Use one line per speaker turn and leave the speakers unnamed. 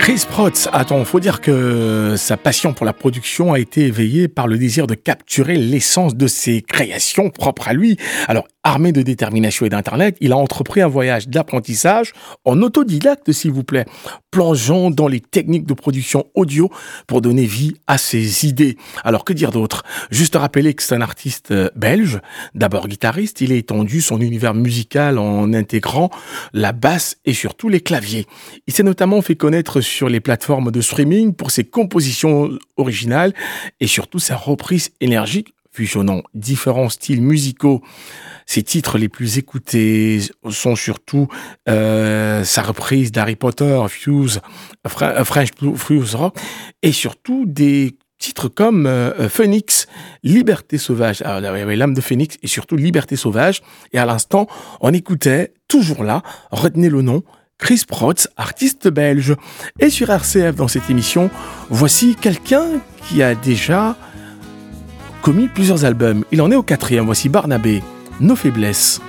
Chris Protz, attends, faut dire que sa passion pour la production a été éveillée par le désir de capturer l'essence de ses créations propres à lui. Alors, armé de détermination et d'internet, il a entrepris un voyage d'apprentissage en autodidacte, s'il vous plaît, plongeant dans les techniques de production audio pour donner vie à ses idées. Alors, que dire d'autre? Juste rappeler que c'est un artiste belge, d'abord guitariste, il a étendu son univers musical en intégrant la basse et surtout les claviers. Il s'est notamment fait connaître sur les plateformes de streaming pour ses compositions originales et surtout sa reprise énergique fusionnant différents styles musicaux. Ses titres les plus écoutés sont surtout sa reprise d'Harry Potter, French Fuse Rock et surtout des titres comme Phoenix, Liberté Sauvage. Alors, il y avait l'âme de Phoenix et surtout Liberté Sauvage. Et à l'instant, on écoutait, toujours là, retenez le nom, Chris Protz, artiste belge. Et sur RCF, dans cette émission, voici quelqu'un qui a déjà commis plusieurs albums. Il en est au 4e. Voici Barnabé, Nos faiblesses.